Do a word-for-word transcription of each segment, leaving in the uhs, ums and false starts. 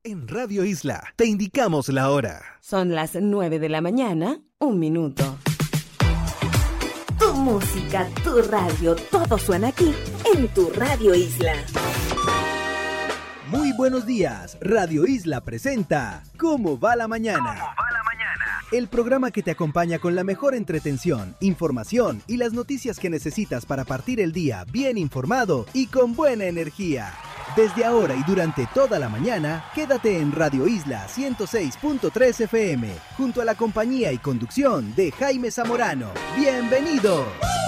En Radio Isla te indicamos la hora. Son las nueve de la mañana, un minuto. Tu música, tu radio, todo suena aquí, en tu Radio Isla. Muy buenos días, Radio Isla presenta ¿Cómo va la mañana? ¿Cómo va la mañana? El programa que te acompaña con la mejor entretención, información y las noticias que necesitas para partir el día bien informado y con buena energía. Desde ahora y durante toda la mañana, quédate en Radio Isla ciento seis punto tres F M, junto a la compañía y conducción de Jaime Zamorano. ¡Bienvenidos!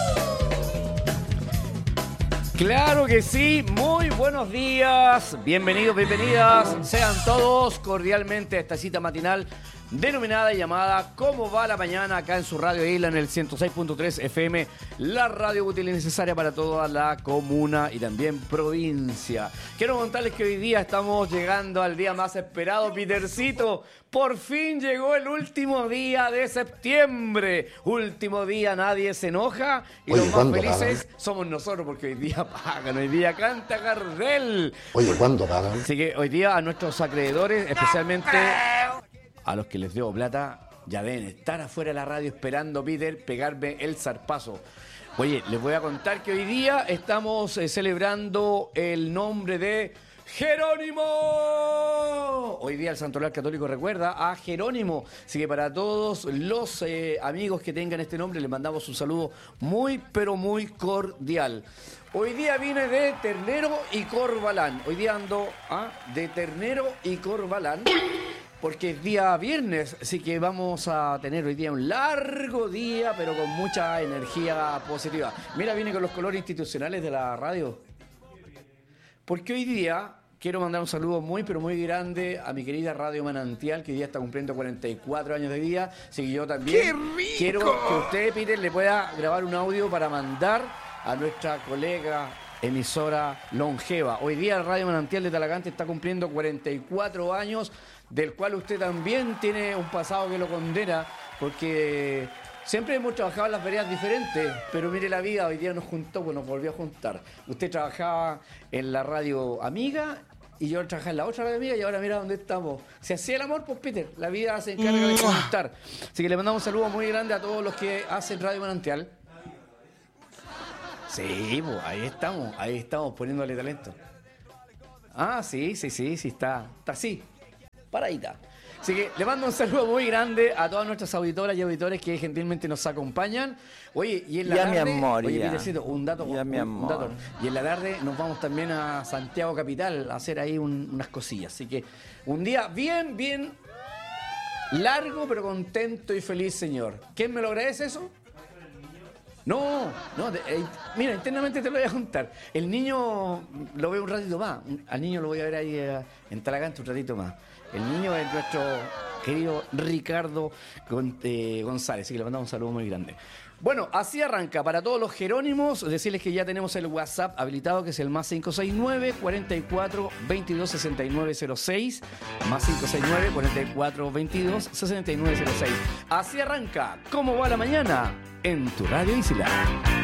Claro que sí, muy buenos días, bienvenidos, bienvenidas, sean todos cordialmente a esta cita matinal denominada y llamada ¿Cómo va la mañana? Acá en su Radio Isla en el ciento seis punto tres F M, la radio útil y necesaria para toda la comuna y también provincia. Quiero contarles que hoy día estamos llegando al día más esperado, Petercito. Por fin llegó el último día de septiembre. Último día, nadie se enoja. Y Oye, los más felices pagan? somos nosotros, porque hoy día pagan, hoy día canta Gardel. Oye, ¿cuándo pagan? Así que hoy día a nuestros acreedores, especialmente a los que les debo plata, ya deben estar afuera de la radio esperando, Peter, pegarme el zarpazo. Oye, les voy a contar que hoy día estamos eh, celebrando el nombre de Jerónimo. Hoy día el Santoral Católico recuerda a Jerónimo. Así que para todos los eh, amigos que tengan este nombre, les mandamos un saludo muy, pero muy cordial. Hoy día viene de Ternero y Corbalán. Hoy día ando ¿ah? de Ternero y Corbalán. Porque es día viernes, así que vamos a tener hoy día un largo día, pero con mucha energía positiva. Mira, viene con los colores institucionales de la radio. Porque hoy día quiero mandar un saludo muy, pero muy grande a mi querida Radio Manantial, que hoy día está cumpliendo cuarenta y cuatro años de vida. Así que yo también ¡Qué rico! quiero que usted, Peter, le pueda grabar un audio para mandar a nuestra colega emisora longeva. Hoy día Radio Manantial de Talagante está cumpliendo cuarenta y cuatro años, del cual usted también tiene un pasado que lo condena, porque siempre hemos trabajado en las veredas diferentes, pero mire la vida, hoy día nos juntó, pues nos volvió a juntar. Usted trabajaba en la radio amiga y yo trabajaba en la otra radio amiga y ahora mira dónde estamos. Se hacía el amor, pues Peter, la vida se encarga de juntar. Así que le mandamos un saludo muy grande a todos los que hacen Radio Manantial. Sí, pues ahí estamos, ahí estamos poniéndole talento. Ah, sí, sí, sí, sí, está, está así, paradita. Así que le mando un saludo muy grande a todas nuestras auditoras y auditores que gentilmente nos acompañan. Oye, y en la ya tarde... mi amor, oye, ya. Petercito, un dato, Ya un, mi un dato. amor. Y en la tarde nos vamos también a Santiago Capital a hacer ahí un- unas cosillas. Así que un día bien, bien largo, pero contento y feliz, señor. ¿Quién me lo agradece eso? No, no, de- eh, mira, internamente te lo voy a contar. El niño lo veo un ratito más. Al niño lo voy a ver ahí eh, en Talagante un ratito más. El niño es nuestro querido Ricardo Gon- eh, González, así que le mandamos un saludo muy grande. Bueno, así arranca. Para todos los jerónimos, decirles que ya tenemos el WhatsApp habilitado, que es el más cinco seis nueve, cuarenta y cuatro, veintidós, sesenta y nueve cero seis, más cinco seis nueve, cuarenta y cuatro, veintidós, sesenta y nueve cero seis. Así arranca. ¿Cómo va la mañana? En tu Radio Isla.